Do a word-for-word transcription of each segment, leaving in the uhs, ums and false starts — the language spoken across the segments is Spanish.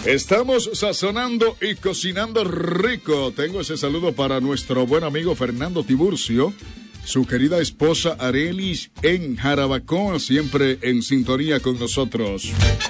Estamos sazonando y cocinando rico. Tengo ese saludo para nuestro buen amigo Fernando Tiburcio, su querida esposa Arelis en Jarabacoa, siempre en sintonía con nosotros.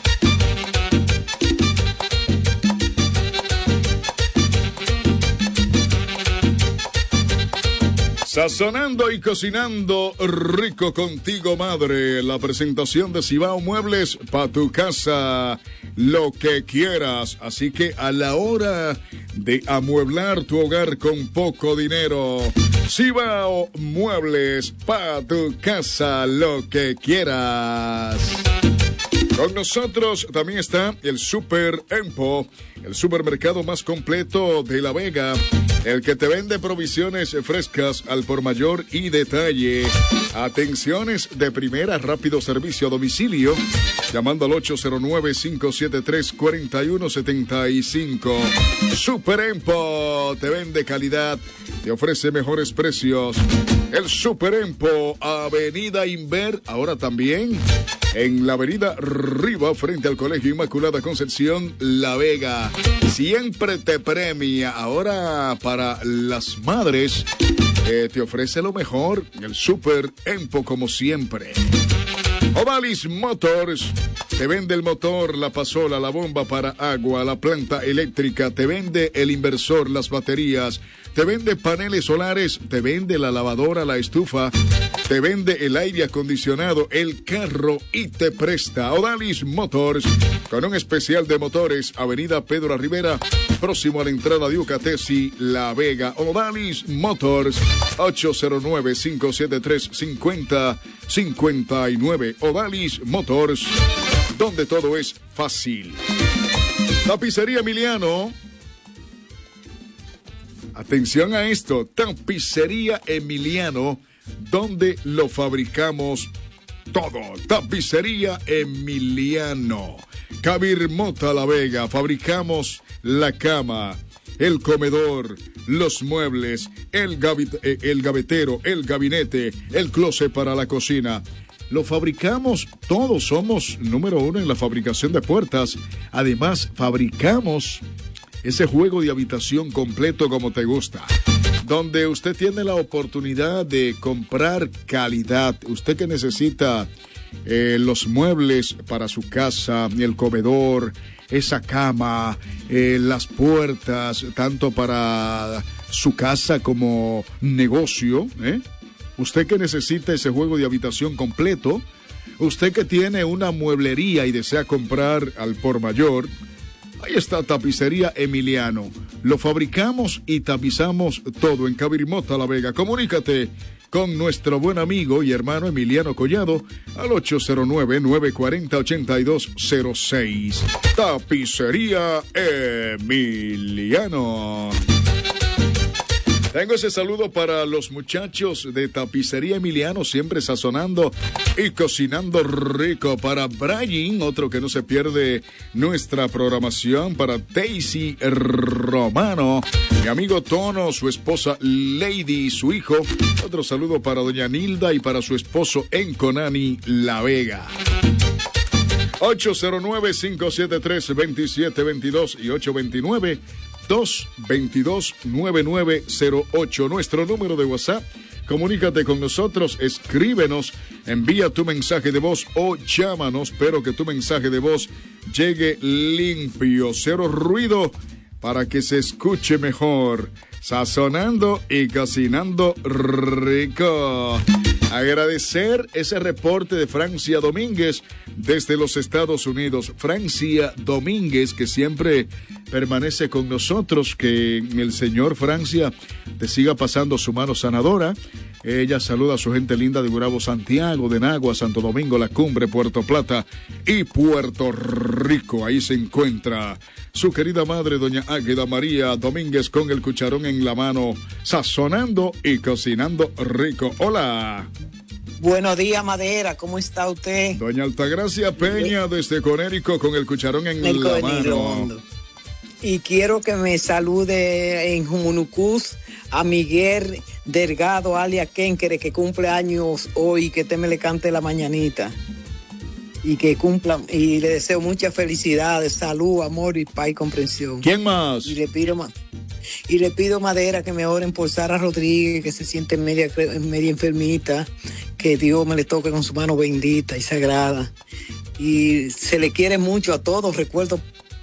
Sazonando y cocinando rico contigo, madre. La presentación de Cibao Muebles para tu casa, lo que quieras. Así que a la hora de amueblar tu hogar con poco dinero, Cibao Muebles para tu casa, lo que quieras. Con nosotros también está el Super Empo, el supermercado más completo de La Vega, el que te vende provisiones frescas al por mayor y detalle. Atenciones de primera, rápido servicio a domicilio, llamando al ocho cero nueve, cinco siete tres, cuatro uno siete cinco. Super Empo te vende calidad, te ofrece mejores precios. El Super Empo, Avenida Inver, ahora también en la avenida Riva, frente al Colegio Inmaculada Concepción, La Vega. Siempre te premia. Ahora para las madres, eh, te ofrece lo mejor. El Super Empo, como siempre. Odalis Motors te vende el motor, la pasola, la bomba para agua, la planta eléctrica, te vende el inversor, las baterías, te vende paneles solares, te vende la lavadora, la estufa, te vende el aire acondicionado, el carro y te presta. Odalis Motors, con un especial de motores, avenida Pedro Rivera, próximo a la entrada de Ucatesi, La Vega. Odalis Motors, ocho cero nueve, cinco siete tres, cinco cero cinco nueve. Odalis Motors, donde todo es fácil. Tapicería Emiliano. Atención a esto, Tapicería Emiliano, donde lo fabricamos todo. Tapicería Emiliano. Cabir Mota La Vega, fabricamos la cama, el comedor, los muebles, el, gabit- el gavetero, el gabinete, el closet para la cocina. Lo fabricamos todos, somos número uno en la fabricación de puertas. Además, fabricamos ese juego de habitación completo como te gusta, donde usted tiene la oportunidad de comprar calidad. Usted que necesita eh, los muebles para su casa, el comedor, esa cama, eh, las puertas, tanto para su casa como negocio, ¿eh? Usted que necesita ese juego de habitación completo, usted que tiene una mueblería y desea comprar al por mayor, ahí está Tapicería Emiliano. Lo fabricamos y tapizamos todo en Cabirimota, La Vega. Comunícate con nuestro buen amigo y hermano Emiliano Collado al ocho cero nueve, nueve cuatro cero, ocho dos cero seis. Tapicería Emiliano. Tengo ese saludo para los muchachos de Tapicería Emiliano, siempre sazonando y cocinando rico. Para Brian, otro que no se pierde nuestra programación. Para Daisy Romano, mi amigo Tono, su esposa Lady y su hijo. Otro saludo para doña Nilda y para su esposo en Conani, La Vega. ocho cero nueve, cinco siete tres, dos siete dos dos y ocho dos nueve, dos dos nueve nueve cero ocho. Nuestro número de WhatsApp. Comunícate con nosotros, escríbenos, envía tu mensaje de voz o llámanos, pero que tu mensaje de voz llegue limpio, cero ruido, para que se escuche mejor. Sazonando y cocinando rico. Agradecer ese reporte de Francia Domínguez desde los Estados Unidos. Francia Domínguez, que siempre permanece con nosotros, que el señor Francia te siga pasando su mano sanadora. Ella saluda a su gente linda de Gurabo, Santiago, de Nagua, Santo Domingo, La Cumbre, Puerto Plata y Puerto Rico. Ahí se encuentra su querida madre, doña Águeda María Domínguez, con el cucharón en la mano, sazonando y cocinando rico. Hola. Buenos días, Madera, ¿cómo está usted? Doña Altagracia Peña, desde Conérico, con el cucharón en el la mano. Y quiero que me salude en Jumunucús a Miguel Delgado, alias Kenkere, que cumple años hoy, que te me le cante la mañanita. y que cumplan, y le deseo mucha felicidad, salud, amor y paz y comprensión. ¿Quién más? Y le pido más. Y le pido, Madera, que me oren por Sara Rodríguez, que se siente media, media enfermita, que Dios me le toque con su mano bendita y sagrada. Y se le quiere mucho a todos, recuerdo.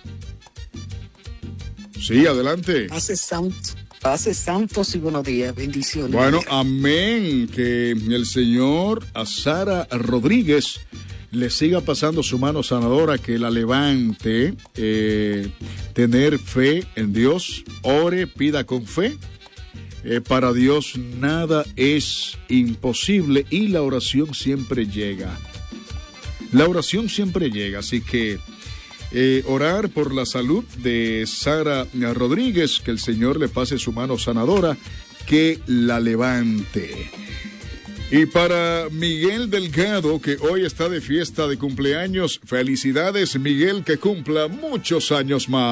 Sí, adelante. Hace santos, hace santos y buenos días, bendiciones. Bueno, amén, que el Señor a Sara Rodríguez le siga pasando su mano sanadora, que la levante, eh, tener fe en Dios, ore, pida con fe. Eh, para Dios nada es imposible y la oración siempre llega. La oración siempre llega, así que eh, orar por la salud de Sara Rodríguez, que el Señor le pase su mano sanadora, que la levante. Y para Miguel Delgado, que hoy está de fiesta de cumpleaños, felicidades, Miguel, que cumpla muchos años más.